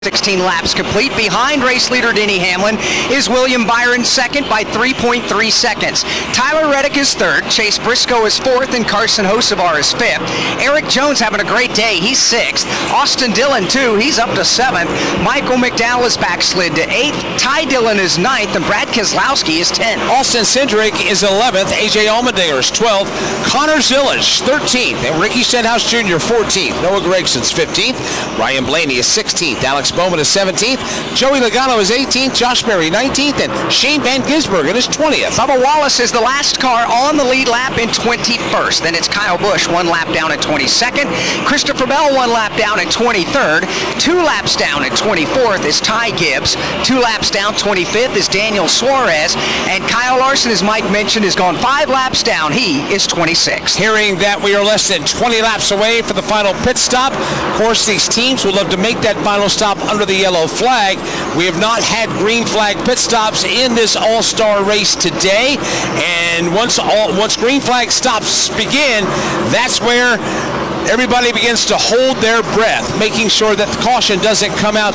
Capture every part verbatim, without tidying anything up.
sixteen laps complete. Behind race leader Denny Hamlin is William Byron second by three point three seconds. Tyler Reddick is third. Chase Briscoe is fourth, and Carson Hocevar is fifth. Eric Jones having a great day. He's sixth. Austin Dillon, too. He's up to seventh. Michael McDowell is backslid to eighth. Ty Dillon is ninth, and Brad Keselowski is tenth. Austin Cindric is eleventh. A J Allmendinger is twelfth. Connor Zilisch, thirteenth. And Ricky Stenhouse Junior, fourteenth. Noah Gregson's fifteenth. Ryan Blaney is sixteenth. Alex Bowman is seventeenth. Joey Logano is eighteenth. Josh Berry, nineteenth. And Shane Van Gisbergen is twentieth. Bubba Wallace is the last car on the lead lap in twenty-first. Then it's Kyle Busch, one lap down at twenty-second. Christopher Bell, one lap down at twenty-third. Two laps down at twenty-fourth is Ty Gibbs. Two laps down, twenty-fifth, is Daniel Suarez. And Kyle Larson, as Mike mentioned, has gone five laps down. He is twenty-sixth. Hearing that we are less than twenty laps away for the final pit stop. Of course, these teams would love to make that final stop under the yellow flag. We have not had green flag pit stops in this all-star race today. And once all once green flag stops begin, that's where everybody begins to hold their breath, making sure that the caution doesn't come out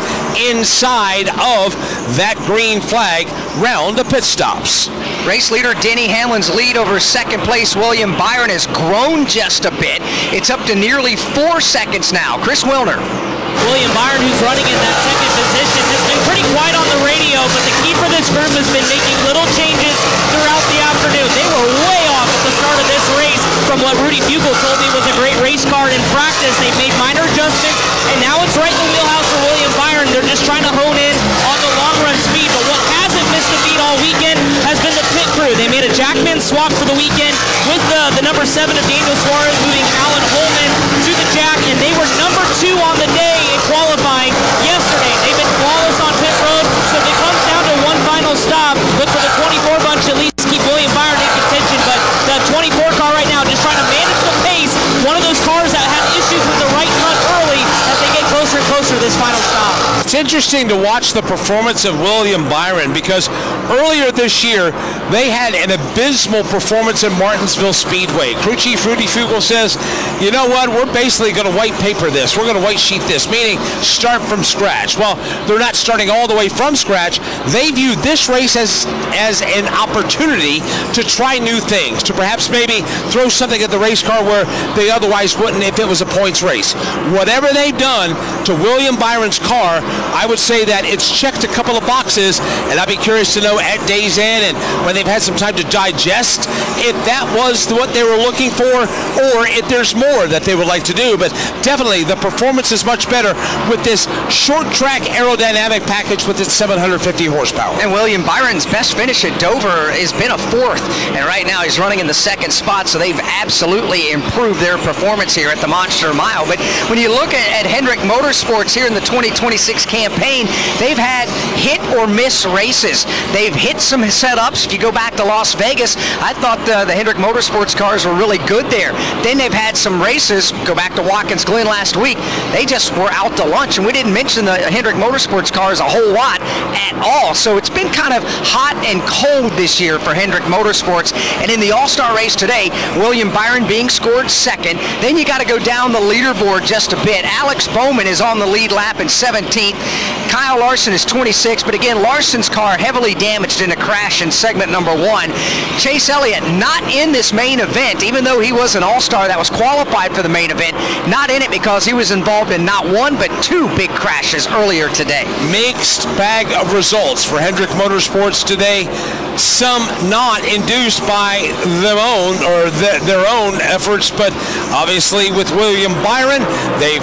inside of that green flag round the pit stops. Race leader Denny Hamlin's lead over second place William Byron has grown just a bit. It's up to nearly four seconds now. Chris Wilner. William Byron, who's running in that second position, has been pretty quiet on the radio, but the key for this group has been making little changes throughout the afternoon. They were way off at the start of this race from what Rudy Bugle told me was a great race car in practice. They've made minor adjustments, and now it's right in the wheelhouse for William Byron. They're just trying to hone in on the long-run speed, but what hasn't missed a beat all weekend has been the pit crew. They made a Jackman swap for the weekend with the, the number seven of Daniel Suarez moving Alan Holman to the Jack, and they were number two on the day in qualifying yesterday. They've been flawless on pit road, so if it comes down to one final stop, look for the twenty-four bunch at least keep William Byron in contention, but the twenty-four car right now just trying to manage the pace. One of those cars that had issues with the right cut early as they get closer and closer to this final stop. It's interesting to watch the performance of William Byron because earlier this year they had an abysmal performance in Martinsville Speedway. Crew Chief Rudy Fugle says, you know what, we're basically going to white paper this. We're going to white sheet this, meaning start from scratch. Well, they're not starting all the way from scratch. They view this race as, as an opportunity to try new things, to perhaps maybe throw something at the race car where they otherwise wouldn't if it was a points race. Whatever they've done to William Byron's car, I would say that it's checked a couple of boxes, and I'd be curious to know at day's end and when they've had some time to digest if that was what they were looking for or if there's more that they would like to do. But definitely the performance is much better with this short track aerodynamic package with its seven hundred fifty horsepower. And William Byron's best finish at Dover has been a fourth, and right now he's running in the second spot, so they've absolutely improved their performance here at the Monster Mile. But when you look at, at Hendrick Motorsports here in the twenty twenty-six campaign, they've had hit or miss races. They've hit some setups. If you go back to Las Vegas, I thought the, the Hendrick Motorsports cars were really good there. Then they've had some races. Go back to Watkins Glen last week. They just were out to lunch, and we didn't mention the Hendrick Motorsports cars a whole lot at all. So it's been kind of hot and cold this year for Hendrick Motorsports. And in the All-Star race today, William Byron being scored second. Then you got to go down the leaderboard just a bit. Alex Bowman is on the lead lap in seventeenth. Kyle Larson is twenty-sixth, but again, Larson's car heavily damaged in a crash in segment number one. Chase Elliott not in this main event, even though he was an all-star that was qualified for the main event, not in it because he was involved in not one but two big crashes earlier today. Mixed bag of results for Hendrick Motorsports today. Some not induced by their own or the, their own efforts, but obviously with William Byron, they've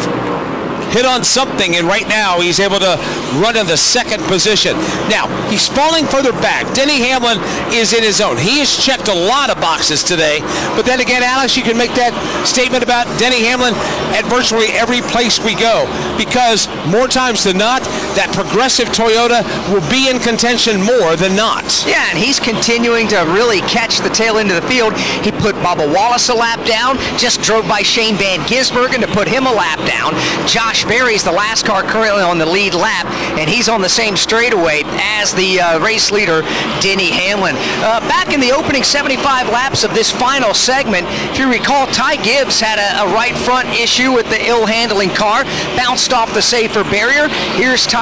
hit on something, and right now he's able to run in the second position. Now, he's falling further back. Denny Hamlin is in his own. He has checked a lot of boxes today, but then again, Alex, you can make that statement about Denny Hamlin at virtually every place we go, because more times than not, that progressive Toyota will be in contention more than not. Yeah, and he's continuing to really catch the tail end of the field. He put Bubba Wallace a lap down, just drove by Shane Van Gisbergen to put him a lap down. Josh Josh Berry's the last car currently on the lead lap, and he's on the same straightaway as the uh, race leader, Denny Hamlin. Uh, back in the opening seventy-five laps of this final segment, if you recall, Ty Gibbs had a, a right front issue with the ill-handling car, bounced off the safer barrier. Here's Ty